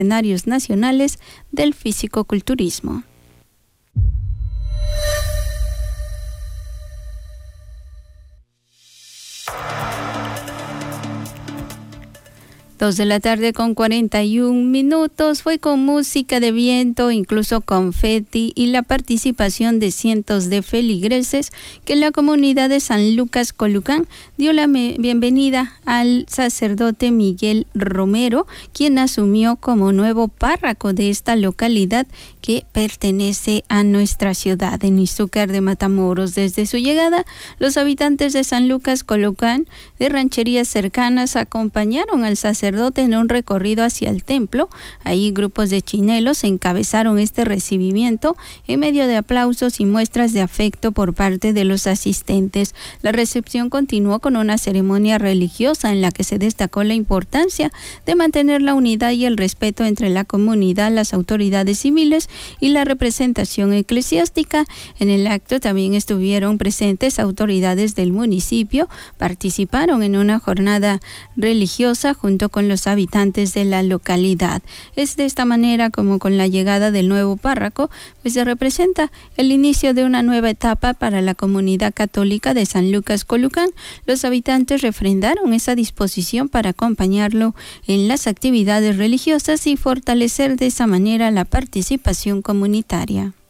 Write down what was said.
escenarios nacionales del fisicoculturismo. Dos de la tarde con 41 fue con música de viento, incluso confeti y la participación de cientos de feligreses que la comunidad de San Lucas Colucán dio la bienvenida al sacerdote Miguel Romero, quien asumió como nuevo párroco de esta localidad que pertenece a nuestra ciudad en Izúcar de Matamoros. Desde su llegada, los habitantes de San Lucas Colucán, de rancherías cercanas, acompañaron al sacerdote en un recorrido hacia el templo. Ahí grupos de chinelos encabezaron este recibimiento en medio de aplausos y muestras de afecto por parte de los asistentes. La recepción continuó con una ceremonia religiosa en la que se destacó la importancia de mantener la unidad y el respeto entre la comunidad, las autoridades civiles y la representación eclesiástica. En el acto también estuvieron presentes autoridades del municipio, participaron en una jornada religiosa junto con los habitantes de la localidad. Es de esta manera como con la llegada del nuevo párroco, pues se representa el inicio de una nueva etapa para la comunidad católica de San Lucas Colucán. Los habitantes refrendaron esa disposición para acompañarlo en las actividades religiosas y fortalecer de esa manera la participación comunitaria.